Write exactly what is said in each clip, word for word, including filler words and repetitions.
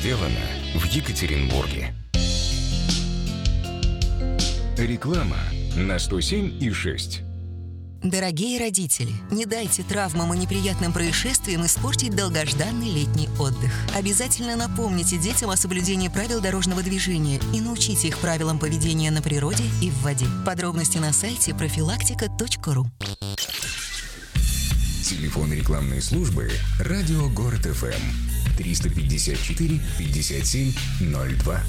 сделано в Екатеринбурге. Реклама на сто семь и шесть. Дорогие родители, не дайте травмам и неприятным происшествиям испортить долгожданный летний отдых. Обязательно напомните детям о соблюдении правил дорожного движения и научите их правилам поведения на природе и в воде. Подробности на сайте профилактика точка ру. Телефон рекламной службы «Радио Город ФМ» триста пятьдесят четыре пятьдесят семь ноль два.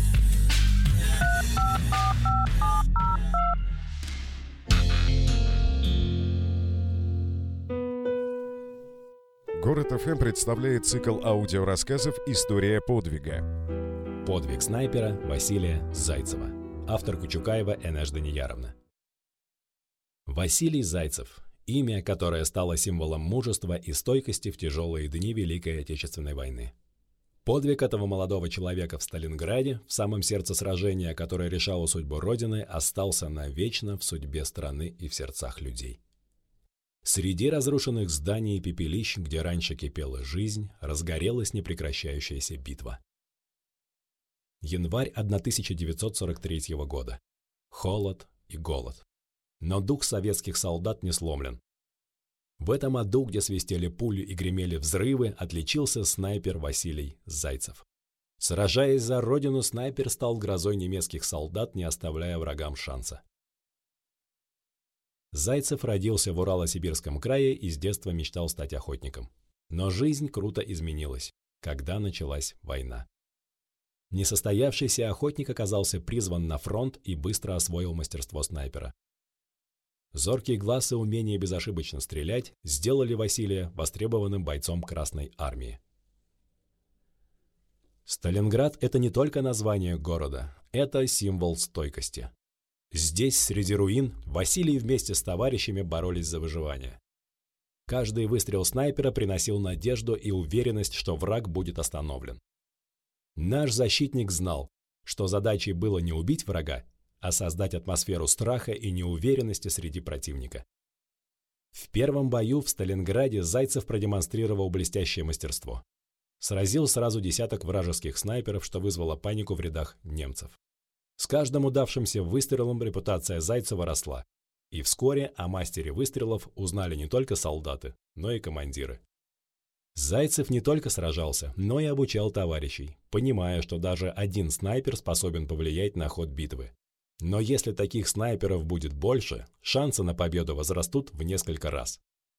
Город ФМ представляет цикл аудиорассказов «История подвига». Подвиг снайпера Василия Зайцева. Автор Кучукаева Энеш Данияровна. Василий Зайцев. Имя, которое стало символом мужества и стойкости в тяжелые дни Великой Отечественной войны. Подвиг этого молодого человека в Сталинграде, в самом сердце сражения, которое решало судьбу Родины, остался навечно в судьбе страны и в сердцах людей. Среди разрушенных зданий и пепелищ, где раньше кипела жизнь, разгорелась непрекращающаяся битва. Январь тысяча девятьсот сорок третьего года. Холод и голод. Но дух советских солдат не сломлен. В этом аду, где свистели пули и гремели взрывы, отличился снайпер Василий Зайцев. Сражаясь за родину, снайпер стал грозой немецких солдат, не оставляя врагам шанса. Зайцев родился в Урало-Сибирском крае и с детства мечтал стать охотником. Но жизнь круто изменилась, когда началась война. Несостоявшийся охотник оказался призван на фронт и быстро освоил мастерство снайпера. Зоркий глаз и умение безошибочно стрелять сделали Василия востребованным бойцом Красной армии. Сталинград – это не только название города, это символ стойкости. Здесь, среди руин, Василий вместе с товарищами боролись за выживание. Каждый выстрел снайпера приносил надежду и уверенность, что враг будет остановлен. Наш защитник знал, что задачей было не убить врага, а создать атмосферу страха и неуверенности среди противника. В первом бою в Сталинграде Зайцев продемонстрировал блестящее мастерство. Сразил сразу десяток вражеских снайперов, что вызвало панику в рядах немцев. С каждым удавшимся выстрелом репутация Зайцева росла, и вскоре о мастере выстрелов узнали не только солдаты, но и командиры. Зайцев не только сражался, но и обучал товарищей, понимая, что даже один снайпер способен повлиять на ход битвы. Но если таких снайперов будет больше, шансы на победу возрастут в несколько раз.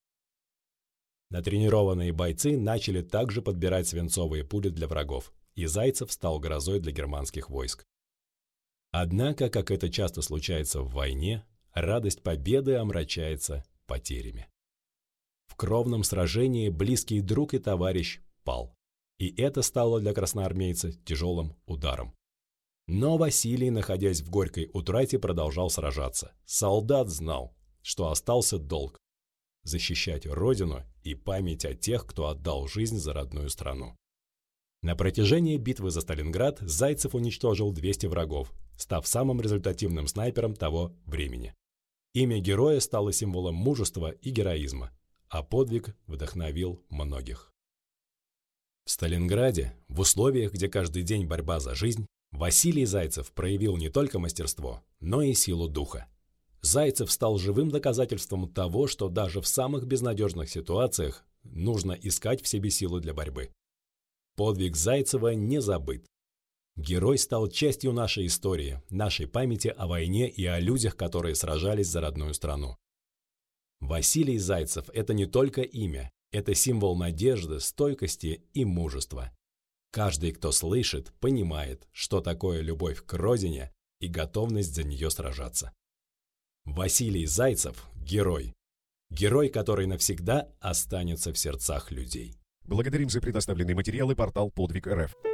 Натренированные бойцы начали также подбирать свинцовые пули для врагов, и Зайцев стал грозой для германских войск. Однако, как это часто случается в войне, радость победы омрачается потерями. В кровном сражении близкий друг и товарищ пал, и это стало для красноармейца тяжелым ударом. Но Василий, находясь в горькой утрате, продолжал сражаться. Солдат знал, что остался долг – защищать родину и память о тех, кто отдал жизнь за родную страну. На протяжении битвы за Сталинград Зайцев уничтожил двести врагов, став самым результативным снайпером того времени. Имя героя стало символом мужества и героизма, а подвиг вдохновил многих. В Сталинграде, в условиях, где каждый день борьба за жизнь, Василий Зайцев проявил не только мастерство, но и силу духа. Зайцев стал живым доказательством того, что даже в самых безнадежных ситуациях нужно искать в себе силы для борьбы. Подвиг Зайцева не забыт. Герой стал частью нашей истории, нашей памяти о войне и о людях, которые сражались за родную страну. Василий Зайцев – это не только имя, это символ надежды, стойкости и мужества. Каждый, кто слышит, понимает, что такое любовь к родине и готовность за нее сражаться. Василий Зайцев – герой. Герой, который навсегда останется в сердцах людей. Благодарим за предоставленные материалы портал Подвиг точка эр эф.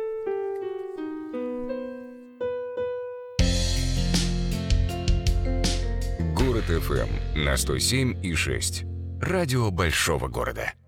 Город ФМ на сто семь и шесть. Радио большого города.